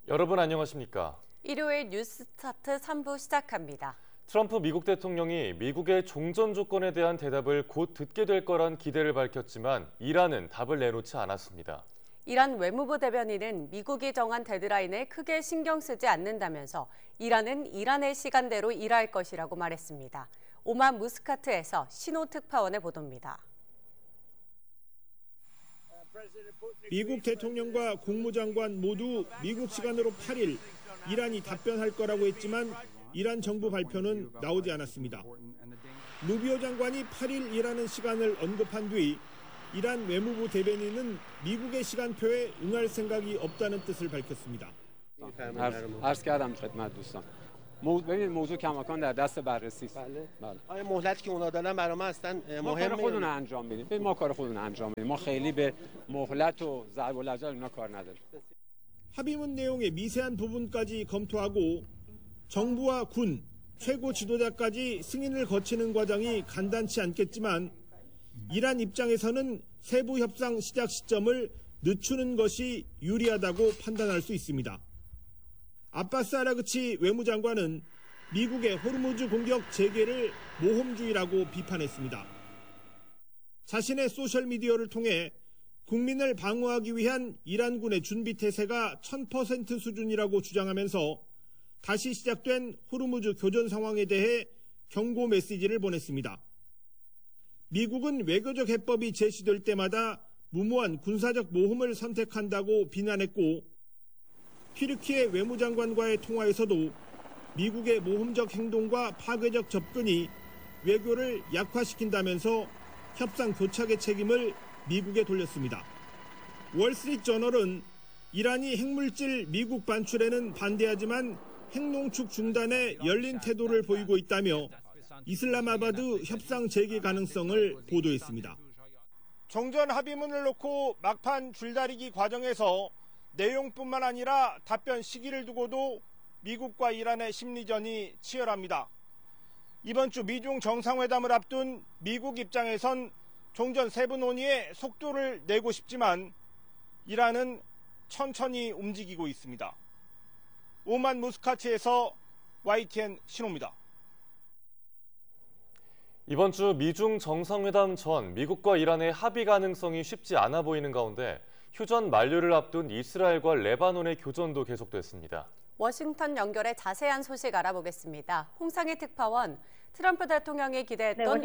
여러분 안녕하십니까? 일요일 뉴스스타트 3부 시작합니다. 트럼프 미국 대통령이 미국의 종전 조건에 대한 대답을 곧 듣게 될 거란 기대를 밝혔지만 이란은 답을 내놓지 않았습니다. 이란 외무부 대변인은 미국이 정한 데드라인에 크게 신경 쓰지 않는다면서 이란은 이란의 시간대로 일할 것이라고 말했습니다. 오만 무스카트에서 신호 특파원의 보도입니다. 미국 대통령과 국무장관 모두 미국 시간으로 8일 이란이 답변할 거라고 했지만 이란 정부 발표는 나오지 않았습니다. 루비오 장관이 8일이라는 시간을 언급한 뒤 이란 외무부 대변인은 미국의 시간표에 응할 생각이 없다는 뜻을 밝혔습니다. ببینید موضوع کماکان در دست بررسی است. بله. آیا مهلتی که اونا دادن برای ما اصلا مهمه؟ ما خودمون انجام میدیم. ما کار خودمون انجام میدیم. ما خیلی به مهلت و ضرب العجل اینا کار نداریم. 합의문 내용의 미세한 부분까지 검토하고 정부와 군, 최고 지도자까지 승인을 거치는 과정이 간단치 않겠지만 이란 입장에서는 세부 협상 시작 시점을 늦추는 것이 유리하다고 판단할 수 있습니다. 아바스 아라그치 외무장관은 미국의 호르무즈 공격 재개를 모험주의라고 비판했습니다. 자신의 소셜미디어를 통해 국민을 방어하기 위한 이란군의 준비 태세가 1000% 수준이라고 주장하면서 다시 시작된 호르무즈 교전 상황에 대해 경고 메시지를 보냈습니다. 미국은 외교적 해법이 제시될 때마다 무모한 군사적 모험을 선택한다고 비난했고 튀르키예 외무장관과의 통화에서도 미국의 모험적 행동과 파괴적 접근이 외교를 약화시킨다면서 협상 교착의 책임을 미국에 돌렸습니다. 월스트리트저널은 이란이 핵물질 미국 반출에는 반대하지만 핵농축 중단에 열린 태도를 보이고 있다며 이슬라마바드 협상 재개 가능성을 보도했습니다. 종전 합의문을 놓고 막판 줄다리기 과정에서 내용뿐만 아니라 답변 시기를 두고도 미국과 이란의 심리전이 치열합니다. 이번 주 미중 정상회담을 앞둔 미국 입장에선 종전 세부 논의에 속도를 내고 싶지만 이란은 천천히 움직이고 있습니다. 오만 무스카츠에서 YTN 신호입니다. 이번 주 미중 정상회담 전 미국과 이란의 합의 가능성이 쉽지 않아 보이는 가운데 휴전 만료를 앞둔 이스라엘과 레바논의 교전도 계속됐습니다. 워싱턴 연결해 자세한 소식 알아보겠습니다. 홍상희 특파원, 트럼프 대통령이 기대했던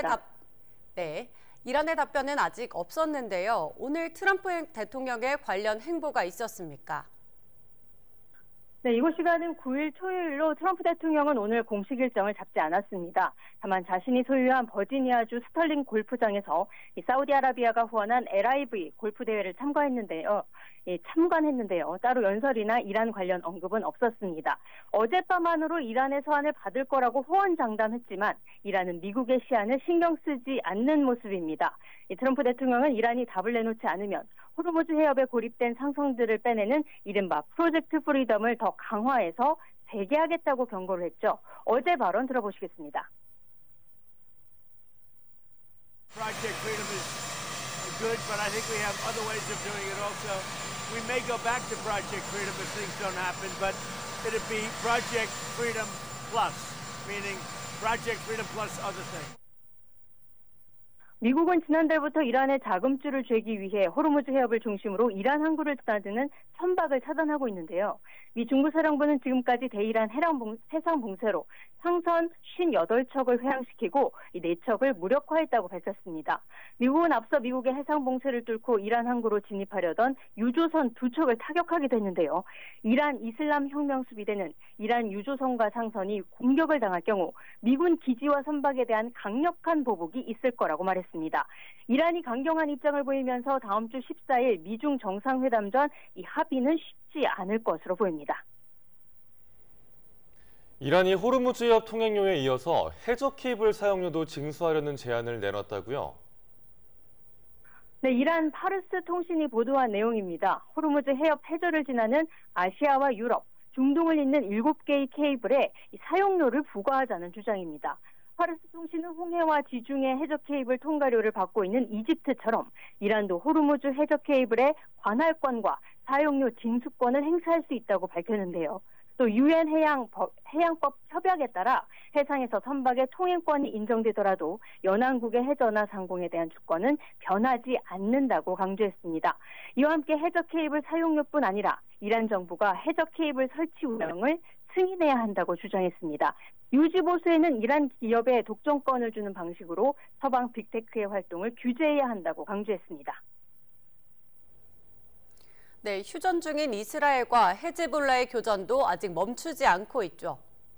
이란의 답변은 아직 없었는데요. 오늘 트럼프 대통령의 관련 행보가 있었습니까? 네, 이곳 시간은 9일 토요일로 트럼프 대통령은 오늘 공식 일정을 잡지 않았습니다. 다만 자신이 소유한 버지니아주 스털링 골프장에서 사우디아라비아가 후원한 LIV 골프 대회를 참관했는데요. 따로 연설이나 이란 관련 언급은 없었습니다. 어젯밤만으로 이란의 서한을 받을 거라고 호언장담했지만 이란은 미국의 시한을 신경 쓰지 않는 모습입니다. 트럼프 대통령은 이란이 답을 내놓지 않으면 호르무즈 해협에 고립된 상선들을 빼내는 이른바 프로젝트 프리덤을 더 강화해서 재개하겠다고 경고를 했죠. 어제 발언 들어보시겠습니다. Project Freedom is good, but I think we have other ways of doing it also. We may go back to Project Freedom if things don't happen, but it'd be Project Freedom Plus, meaning Project Freedom plus other things. 미국은 지난달부터 이란의 자금줄을 쥐기 위해 호르무즈 해협을 중심으로 이란 항구를 드나드는 선박을 차단하고 있는데요. 미 중부사령부는 지금까지 대이란 해상 봉쇄로 상선 58척을 회항시키고 이 4척을 무력화했다고 밝혔습니다. 미국은 앞서 미국의 해상 봉쇄를 뚫고 이란 항구로 진입하려던 유조선 2척을 타격하기도 했는데요. 이란 이슬람 혁명 수비대는 이란 유조선과 상선이 공격을 당할 경우 미군 기지와 선박에 대한 강력한 보복이 있을 거라고 말했습니다. 이란이 강경한 입장을 보이면서 다음 주 14일 미중 정상회담 전 이 합의는 쉽지 않을 것으로 보입니다. 이란이 호르무즈 해협 통행료에 이어서 해저 케이블 사용료도 징수하려는 제안을 내놨다고요? 네, 이란 파르스 통신이 보도한 내용입니다. 호르무즈 해협 해저를 지나는 아시아와 유럽, 중동을 잇는 7개의 케이블에 사용료를 부과하자는 주장입니다. 파르스 통신은 홍해와 지중해 해적 케이블 통과료를 받고 있는 이집트처럼 이란도 호르무즈 해적 케이블의 관할권과 사용료 징수권을 행사할 수 있다고 밝혔는데요. 또 유엔 해양법 협약에 따라 해상에서 선박의 통행권이 인정되더라도 연안국의 해저나 상공에 대한 주권은 변하지 않는다고 강조했습니다. 이와 함께 해적 케이블 사용료뿐 아니라 이란 정부가 해적 케이블 설치 운영을 승인해야 한다고 주장했습니다. 유지 보수에는 이란 기업에 독점권을 주는 방식으로 서방 빅테크의 활동을 규제해야 한다고 강조했습니다. 네, 휴전 중인 이스라엘과 헤즈볼라의 교전도 아직 멈추지 않고 있죠.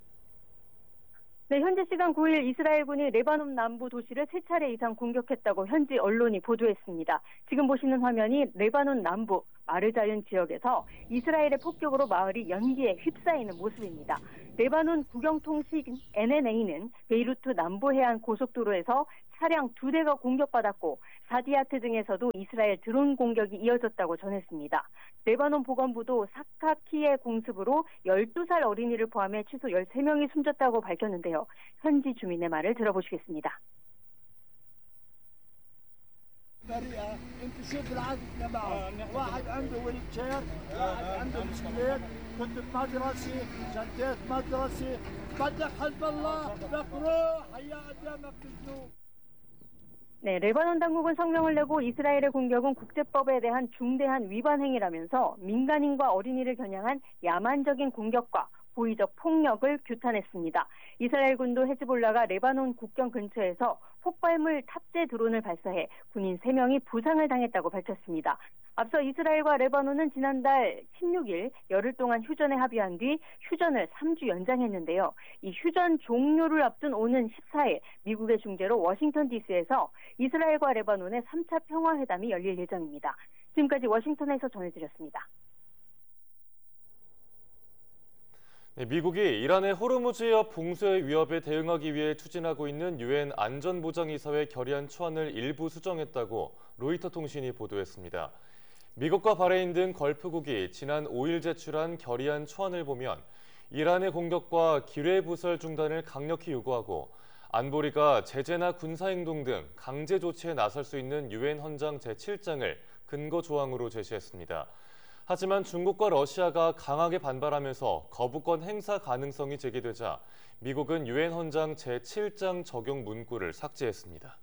네, 현지 시간 9일 이스라엘군이 레바논 남부 도시를 3차례 이상 공격했다고 현지 언론이 보도했습니다. 지금 보시는 화면이 레바논 남부 마르자윤 지역에서 이스라엘의 폭격으로 마을이 연기에 휩싸이는 모습입니다. 레바논 국영통신 NNA는 베이루트 남부 해안 고속도로에서 차량 2대가 공격받았고 사디아트 등에서도 이스라엘 드론 공격이 이어졌다고 전했습니다. 레바논 보건부도 사카키의 공습으로 12살 어린이를 포함해 최소 13명이 숨졌다고 밝혔는데요. 현지 주민의 말을 들어보시겠습니다. 네, 레바논 당국은 성명을 내고 이스라엘의 공격은 국제법에 대한 중대한 위반 행위라면서 민간인과 어린이를 겨냥한 야만적인 공격과 고의적 폭력을 규탄했습니다. 이스라엘군도 헤즈볼라가 레바논 국경 근처에서 폭발물 탑재 드론을 발사해 군인 3명이 부상을 당했다고 밝혔습니다. 앞서 이스라엘과 레바논은 지난달 16일 열흘 동안 휴전에 합의한 뒤 휴전을 3주 연장했는데요. 이 휴전 종료를 앞둔 오는 14일 미국의 중재로 워싱턴 DC에서 이스라엘과 레바논의 3차 평화회담이 열릴 예정입니다. 지금까지 워싱턴에서 전해드렸습니다. 네, 미국이 이란의 호르무즈 해협 봉쇄 위협에 대응하기 위해 추진하고 있는 유엔 안전보장이사회 결의안 초안을 일부 수정했다고 로이터 통신이 보도했습니다. 미국과 바레인 등 걸프국이 지난 5일 제출한 결의안 초안을 보면 이란의 공격과 기뢰부설 중단을 강력히 요구하고 안보리가 제재나 군사행동 등 강제 조치에 나설 수 있는 유엔 헌장 제7장을 근거 조항으로 제시했습니다. 하지만 중국과 러시아가 강하게 반발하면서 거부권 행사 가능성이 제기되자 미국은 유엔 헌장 제7장 적용 문구를 삭제했습니다.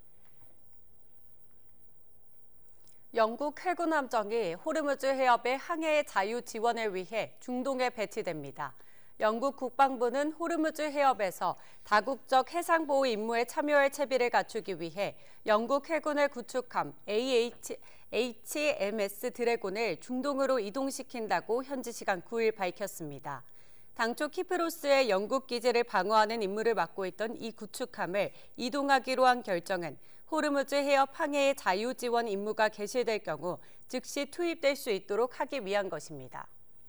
영국 해군 함정이 호르무즈 해협의 항해 자유 지원을 위해 중동에 배치됩니다. 영국 국방부는 호르무즈 해협에서 다국적 해상보호 임무에 참여할 채비를 갖추기 위해 영국 해군의 구축함 HMS 드래곤을 중동으로 이동시킨다고 현지 시간 9일 밝혔습니다. 당초 키프로스의 영국 기지를 방어하는 임무를 맡고 있던 이 구축함을 이동하기로 한 결정은 호르무즈 해협 항해의 자유 지원 임무가 개시될 경우 즉시 투입될 수 있도록 하기 위한 것입니다.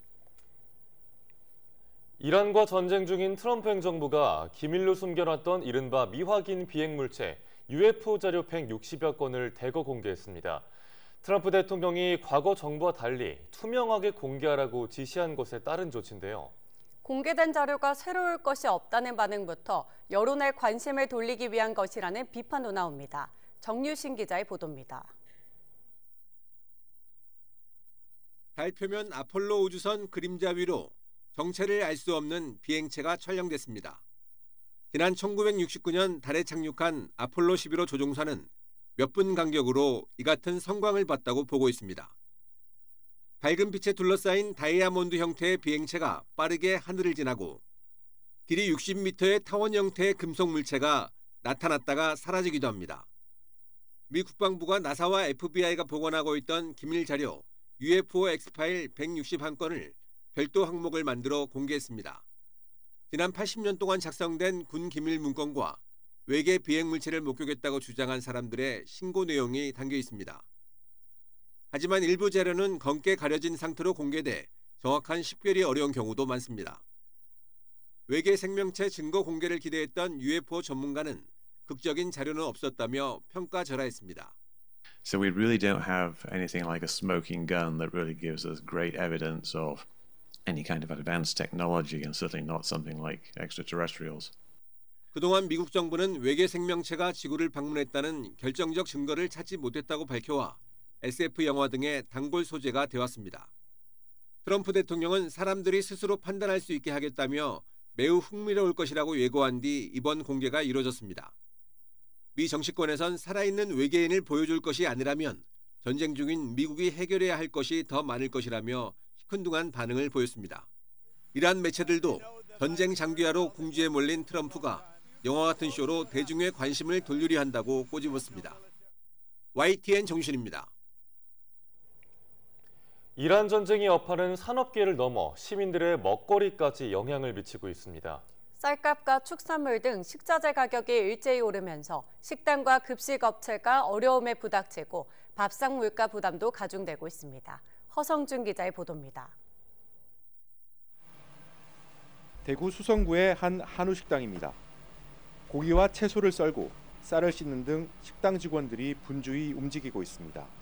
이란과 전쟁 중인 트럼프 행정부가 기밀로 숨겨놨던 이른바 미확인 비행물체 UFO 자료 160여 건을 대거 공개했습니다. 트럼프 대통령이 과거 정부와 달리 투명하게 공개하라고 지시한 것에 따른 조치인데요. 공개된 자료가 새로울 것이 없다는 반응부터 여론의 관심을 돌리기 위한 것이라는 비판도 나옵니다. 정유신 기자의 보도입니다. 달 표면 아폴로 우주선 그림자 위로 정체를 알 수 없는 비행체가 촬영됐습니다. 지난 1969년 달에 착륙한 아폴로 11호 조종사는 몇 분 간격으로 이 같은 성광을 봤다고 보고 있습니다. 밝은 빛에 둘러싸인 다이아몬드 형태의 비행체가 빠르게 하늘을 지나고 길이 60m의 타원 형태의 금속 물체가 나타났다가 사라지기도 합니다. 미 국방부가 나사와 FBI가 보관하고 있던 기밀 자료 UFO X파일 161건을 별도 항목을 만들어 공개했습니다. 지난 80년 동안 작성된 군 기밀 문건과 외계 비행 물체를 목격했다고 주장한 사람들의 신고 내용이 담겨 있습니다. 하지만 일부 자료는 검게 가려진 상태로 공개돼 정확한 식별이 어려운 경우도 많습니다. 외계 생명체 증거 공개를 기대했던 UFO 전문가는 극적인 자료는 없었다며 평가절하했습니다. So we really don't have anything like a smoking gun that really gives us great evidence of any kind of advanced technology, and certainly not something like extraterrestrials. 그동안 미국 정부는 외계 생명체가 지구를 방문했다는 결정적 증거를 찾지 못했다고 밝혀와 SF 영화 등의 단골 소재가 되었습니다. 트럼프 대통령은 사람들이 스스로 판단할 수 있게 하겠다며 매우 흥미로울 것이라고 예고한 뒤 이번 공개가 이뤄졌습니다. 미 정치권에선 살아있는 외계인을 보여줄 것이 아니라면 전쟁 중인 미국이 해결해야 할 것이 더 많을 것이라며 시큰둥한 반응을 보였습니다. 이란 매체들도 전쟁 장기화로 궁지에 몰린 트럼프가 영화 같은 쇼로 대중의 관심을 돌리려 한다고 꼬집었습니다. YTN 정신입니다. 이란 전쟁이 여파는 산업계를 넘어 시민들의 먹거리까지 영향을 미치고 있습니다. 쌀값과 축산물 등 식자재 가격이 일제히 오르면서 식당과 급식업체가 어려움에 부닥치고 밥상 물가 부담도 가중되고 있습니다. 허성준 기자의 보도입니다. 대구 수성구의 한 한우 식당입니다. 고기와 채소를 썰고 쌀을 씻는 등 식당 직원들이 분주히 움직이고 있습니다.